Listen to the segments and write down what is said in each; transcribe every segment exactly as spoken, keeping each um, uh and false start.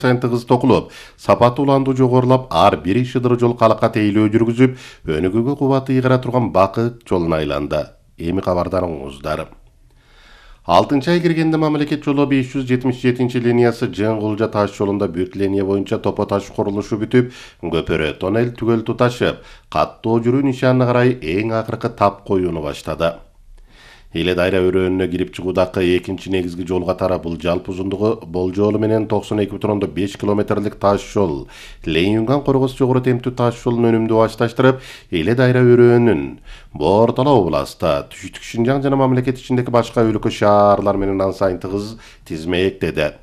сайын тыгыз токулуп, сапаты уланды жогорулап, ар бир шыдыр жол калакка тейлөө жүргүзүп, өнүгүүгө кубаты ыйгыра турган бакыт жолуна айланды. Эми кабардарыңыздар. алтынчы ай киргенде мамлекет жолу беш жүз жетимиш жетинчи линиясы Жыңгылжа таш жолунда бүт линия боюнча топо таш курулушу бүтүп, көпөрө тоннель түгөл туташып, каттоо жүрүү нишанына карай эң акыркы тап коюуну баштады. Эле дайра өрөөнүнө кирип чыгуудагы экинчи негизги жол катары бул жалпы узундугу болжолу менен токсон эки бүтүн ондон беш километрлик таш жол Ленин коргос жогору темптүү таш жолун өнүмдүү башташтырып, эле дайра өрөөнүн Бортала областы, Түштүк Шинжаң жана мамлекет ичиндеги башка өлкө шаарлар менен ан сайын тыгыз тизмектеди.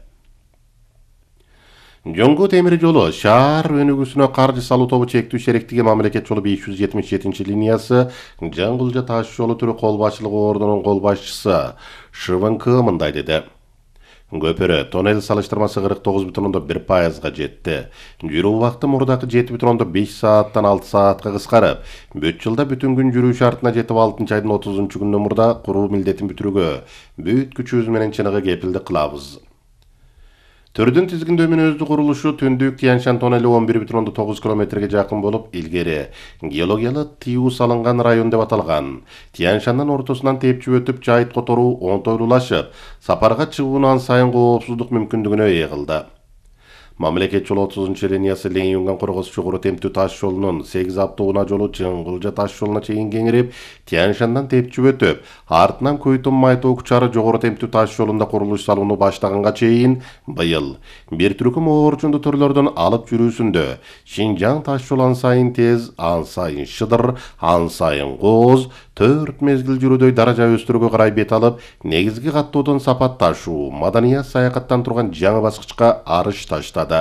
Жоңгу темир жолу шаар өнүгүүсүнө каржы салуу тобу чектүү шериктиги мамлекет жолу беш жүз жетимиш жетинчи линиясы Жыңгылжа таш жолу түрү кол башчылыгы ордунун кол башчысы ШВНК мындай деди. Көпөрө тоннель салыштырмасы кырк тогуз бүтүн ондон бир пайызга жетти. Жүрүү убакыты мурдакы жети бүтүн ондон беш сааттан алты саатка кыскарып, бүт жылда бүтүн күн жүрүү шартына жетип алтынчы айдын отузунчу күнүнөн мурда куруу милдетин бүтүрүүгө бүт күчүбүз менен чыныгы кепилдик кылабыз. Төрдүн тизгиндөөмүн өздүк курулушу түндүк Тянь-Шань тоннели он бир бүтүн ондон тогуз километрге жакын болуп, илгери геологиялык тыюу салынган район деп аталган. Тянь-Шаньдын ортосунан тепчип өтүп, жайыт которуу оңтойлуулашып, сапарга чыгуунун ан сайын коопсуздук мүмкүндүгүнө ээ кылды. Мамлекет жолу отузунчу линиясы Ленин коргос жогору темптүү таш жолунун сегиз автоунаа жолу Жыңгылжа таш жолуна чейин кеңирип, Тянь-Шаньдан тепчип өтүп, артынан Көйтөн Майтоо кучары жогору темптүү таш жолунда курулуш салууну баштаганга чейин быйыл бир түркүм оорчунду түрлөрдөн алып жүрүүсүндө Шинжаң таш жолу ан сайын тез, ан сайын шыдыр, ан сайын кооз, төрт мезгил жүрүүдөй даража өстүрүүгө карай бет алып, негизги каттоодон сапат ташуу, маданият саякаттан турган жаңы баскычка арыш таштады.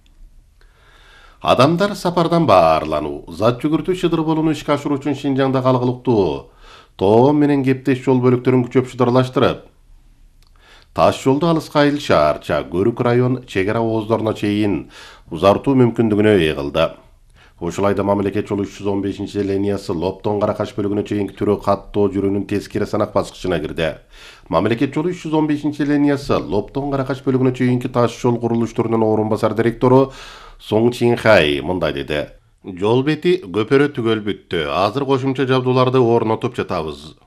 Адамдар сапардан баарлануу, зат жүгүртүү шыдыр болууну ишке ашыруу үчүн Шинжаңда калгылыктуу тоом менен кептеш жол бөлүктөрүн күчөп шыдырлаштырып, таш жолду алыска айыл шаарча, Көрүк район чек ара ооздоруна чейин узартуу мүмкүндүгүнө ээ кылды. Ушул айда мамлекет жолу үч жүз он бешинчи линиясы Лоптон Каракаш бөлүгүнө чейинки түрү каттоо жүрүүнүн тескери санак баскычына кирди. Мамлекет жолу үч жүз он бешинчи линиясы Лоптон Каракаш бөлүгүнө чейинки таш жол курулуштарынын орун басар директору Соң Чинхай мындай деди. Жол бети көпөрө түгөл бүттү. Азыр кошумча жабдууларды орнотуп жатабыз.